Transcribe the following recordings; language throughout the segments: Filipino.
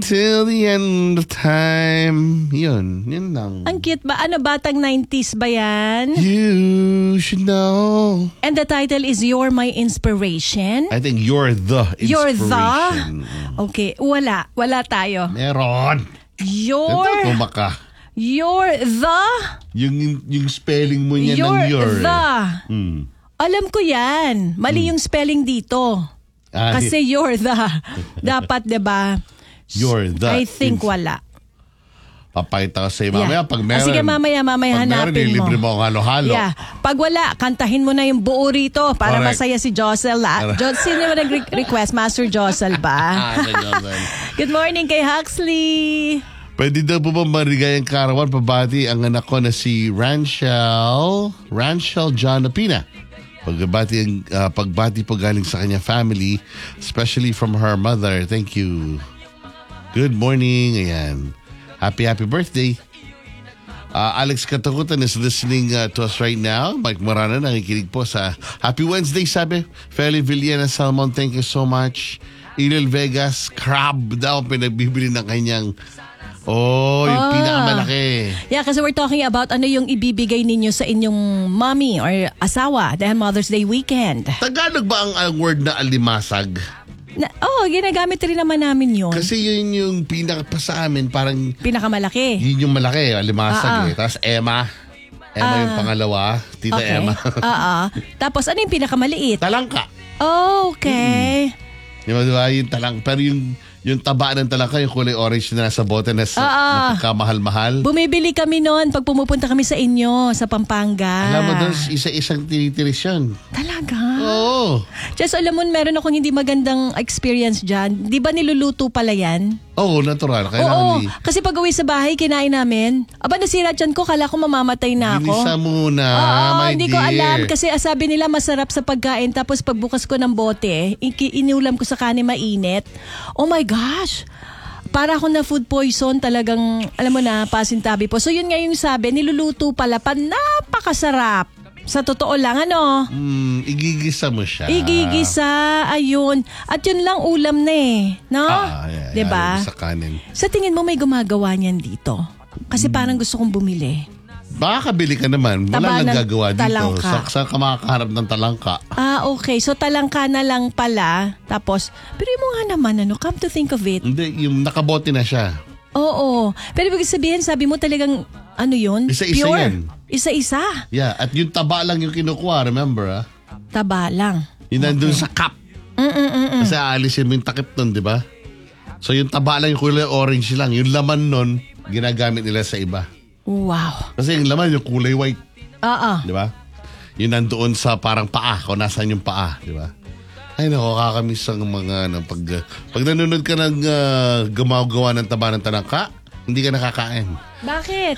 till the end of time. Yun lang. Ang cute ba? Ano, batang 90s ba yan? You should know. And the title is You're My Inspiration? I think you're the inspiration. You're the? Okay, wala. Wala tayo. Meron. You're the? Yung spelling mo niya ng You're the. Alam ko yan. Mali yung spelling dito. Kasi you're the. Dapat, diba? You're the. I think wala. Papakita ko sa'yo mamaya. Pag meron. Sige, mamaya hanapin mo. Libre mo ang halo-halo. Yeah. Pag wala, kantahin mo na yung buo rito para masaya si Josel. Sino mo nag-request? Master Josel ba? Good morning kay Huxley. Pwede daw po ba marigayang karawan pabati ang anak ko na si Ranchel John Apina. Pagbati po galing sa kanya family, especially from her mother. Thank you. Good morning. Ayan. Happy birthday. Alex Katakutan is listening to us right now. Mike Morana nakikinig po sa Happy Wednesday, sabi. Feli Villena Salmon, thank you so much. Irel Vegas, crab daw pinagbibili ng kanyang yung pinakamalaki. Yeah, kasi we're talking about ano yung ibibigay ninyo sa inyong mommy or asawa dahil Mother's Day weekend. Tagalog ba ang word na alimasag? Ginagamit rin naman namin yun. Kasi yun yung pinaka sa amin, parang pinakamalaki. Yun yung malaki, alimasag eh. Tapos Emma yung pangalawa, Tita okay. Emma. Tapos ano yung pinakamaliit? Talangka. Okay. Diba yung pero yung taba ng talangka, yung kulay orange na nasa bote na napakamahal-mahal. Bumibili kami noon pag pumupunta kami sa inyo, sa Pampanga. Alam mo doon, isa-isang tinitiris yan. Talaga? Oo. Just alam mo, meron akong hindi magandang experience dyan. Di ba niluluto pala yan? Oo, natural. Kasi pag uwi sa bahay, kinain namin. Nasira dyan ko, kala ko mamamatay na ako. Ginisa muna, my hindi dear. ko alam. Kasi sabi nila masarap sa pagkain. Tapos pagbukas ko ng bote, iniulam ko sa kanin mainit. Oh my gosh! Para ako na food poison talagang, alam mo na, pasintabi po. So yun nga yung sabi, niluluto pala pa, napakasarap. Sa totoo lang, ano? Igigisa mo siya. Igigisa, ayun. At yun lang ulam na eh. No? Yeah, diba? Sa kanin. Sa tingin mo may gumagawa niyan dito? Kasi parang gusto kong bumili. Baka kabili ka naman. Wala nang gagawa dito. Talangka. Saan ka makakaharap ng talangka? Okay. So talangka na lang pala. Tapos, pero mo nga naman, come to think of it. Hindi, yung nakabote na siya. Oo. Pero ibig sabihin, sabi mo talagang, yun? Isa-isa pure. yan. Isa-isa? Yeah, at yung taba lang yung kinukuha, remember Taba lang. Yung nandun sa cup. Kasi aalisin mo yung takip nun, di ba? So yung taba lang, yung kulay orange lang. Yung laman nun, ginagamit nila sa iba. Wow. Kasi yung laman, yung kulay white. Di ba? Yung nandoon sa parang paa, kung nasaan yung paa, di ba? Ay, nakakamiss ang mga, pag nanonood ka ng gumagawa ng taba ng talangka, hindi ka nakakain. Bakit?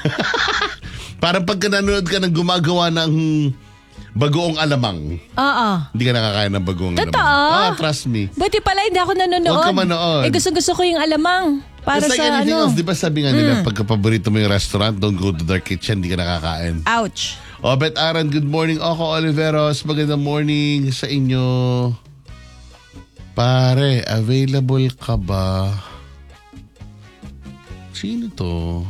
Parang pagka nanonood ka ng gumagawa ng bagoong alamang. Hindi ka nakakain ng bagoong alamang. Totoo? Trust me. Buti pala hindi ako nanonood. Huwag ka manood. Gusto ko yung alamang. Para it's like sa anything else. Di ba sabi nga nila, pagka paborito mo yung restaurant, don't go to their kitchen, hindi ka nakakain. Ouch. Obet Aran, good morning. Oko Oliveros, magandang morning sa inyo. Pare, available ka ba? Sino to?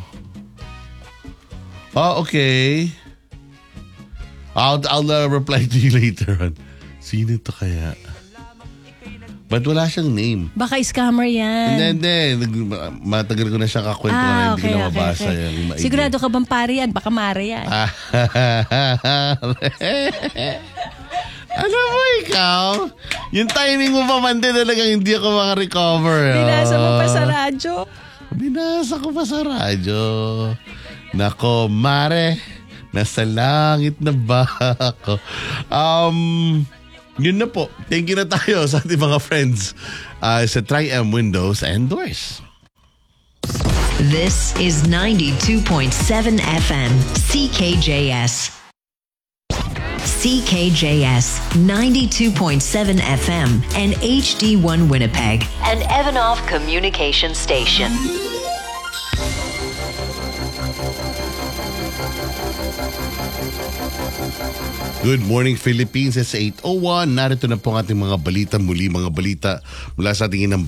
Okay. I'll reply to you later on. Sino to kaya? Ba't wala siyang name? Baka scammer yan. Hindi. Matagal ko na siya kakwento na hindi ko na mabasa. Okay. Sigurado ka bang pare yan? Baka mare yan. Alam mo ikaw, yung timing mo pa man din talagang hindi ako makarecover. Binasa mo pa sa radyo? Binasa ko pa sa radyo. Nako, mare, nasa langit na ba ako? Yun na po. Thank you na tayo sa ating mga friends sa Tri-M Windows and Doors. This is 92.7 FM, CKJS. CKJS 92.7 FM and HD1 Winnipeg, an Evanoff communication station. Good morning Philippines, it's 8:01. Narito na po ang ating mga balita muli, mga balita mula sa ating